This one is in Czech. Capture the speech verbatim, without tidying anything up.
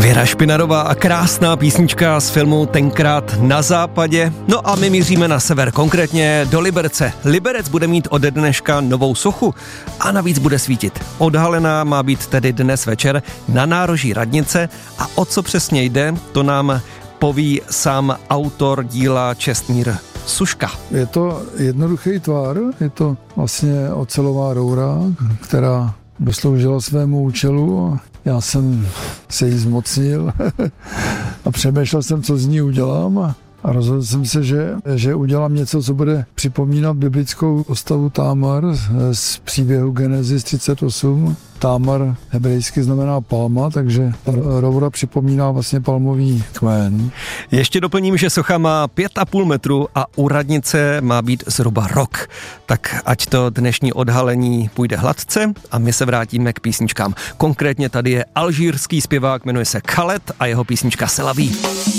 Věra Špinarová a krásná písnička z filmu Tenkrát na západě. No a my míříme na sever, konkrétně do Liberce. Liberec bude mít ode dneška novou sochu a navíc bude svítit. Odhalená má být tedy dnes večer na nároží radnice a o co přesně jde, to nám poví sám autor díla Čestmír Suška. Je to jednoduchý tvar, je to vlastně ocelová roura, která dosloužila svému účelu. Já jsem se jí zmocnil a přemýšlel jsem, co z ní udělám a, a rozhodl jsem se, že, že udělám něco, co bude připomínat biblickou postavu Támar z příběhu Genesis třicet osm. Támar hebrejsky znamená palma, takže roura připomíná vlastně palmový kmen. Ještě doplním, že socha má pět a půl metru a u radnice má být zhruba rok. Tak ať to dnešní odhalení půjde hladce a my se vrátíme k písničkám. Konkrétně tady je alžírský zpěvák, jmenuje se Khaled a jeho písnička Selaví.